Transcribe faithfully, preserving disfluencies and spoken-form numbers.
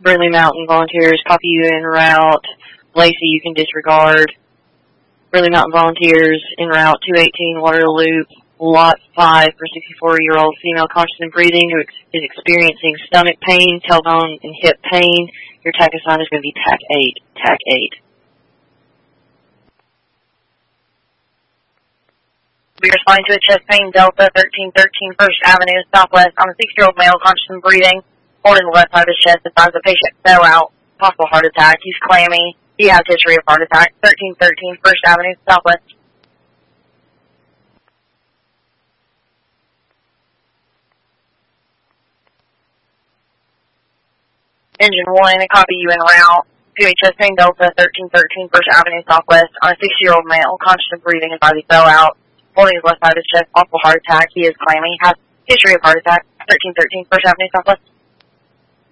Brindley Mountain Volunteers, copy you en route. Lacey, you can disregard. Brindley Mountain Volunteers, en route two eighteen Waterloo Loop, Lot five for sixty-four-year-old female conscious and breathing who ex- is experiencing stomach pain, tailbone, and hip pain. Your T A C assigned is going to be T A C eight. T A C eight. We respond to a chest pain, Delta thirteen thirteen First Avenue, Southwest, on a six-year-old male conscious and breathing, holding the left side of his chest. Advise the patient fell out, possible heart attack. He's clammy. He has history of heart attack. thirteen thirteen First Avenue, Southwest. Engine one, copy you en route to a chest pain, Delta thirteen thirteen First Avenue, Southwest, on a six-year-old male conscious and breathing. Advise he fell out, holding his left side of his chest, possible heart attack. He is clammy. Has history of heart attack. thirteen thirteen First Avenue, Southwest.